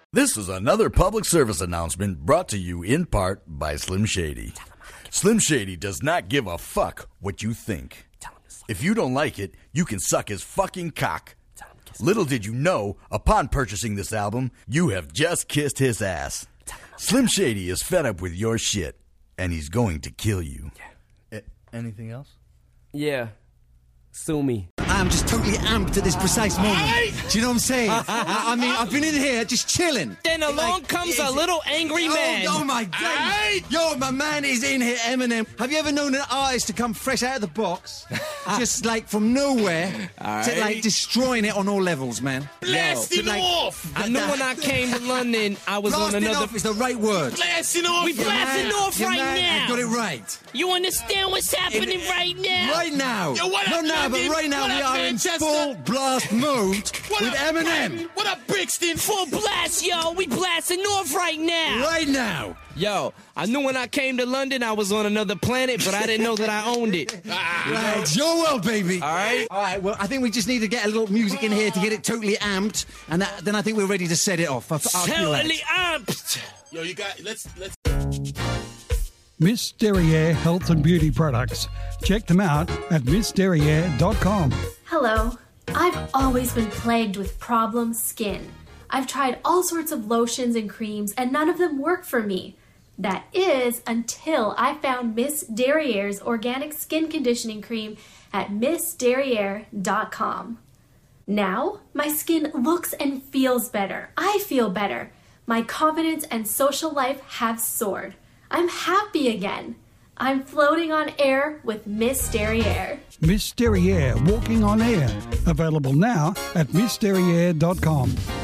This is another public service announcement brought to you in part by Slim Shady. Slim Shady does not give a fuck what you think. If you don't like it, you can suck his fucking cock. Little did you know, upon purchasing this album, you have just kissed his ass. Slim Shady is fed up with your shit, and he's going to kill you. Anything else? Yeah. Sue me. I'm just totally amped at this precise moment. Do you know what I'm saying? I mean, I've been in here just chilling. Then along comes a little angry man. Oh my God. Yo, my man is in here, Eminem. Have you ever known an artist to come fresh out of the box, just like from nowhere, to like destroying it on all levels, man? Blasting off! I knew when I came to London, I was on Blasting another... off is the right word. Blasting off! We blasting off Your right man now. got it right. You understand what's happening right now? Right now. Yo, what up, Not now, but London? right now What we up, are in Manchester? full blast mode What with up, Eminem. Brighton? What up, Brixton? Full blast, yo. We blasting off right now. Right now. Yo, I knew when I came to London, I was on another planet, but I didn't know that I owned it. Right, it's your world, baby. All right? All right, well, I think we just need to get a little music in here to get it totally amped, and then I think we're ready to set it off. I feel that. Totally amped. Yo, you got... Let's... Miss Derriere Health and Beauty Products. Check them out at missderriere.com. Hello. I've always been plagued with problem skin. I've tried all sorts of lotions and creams, and none of them work for me. That is until I found Miss Derriere's organic skin conditioning cream at missderriere.com. Now, my skin looks and feels better. I feel better. My confidence and social life have soared. I'm happy again. I'm floating on air with Miss Derriere. Miss Derriere Walking on Air. Available now at missderriere.com.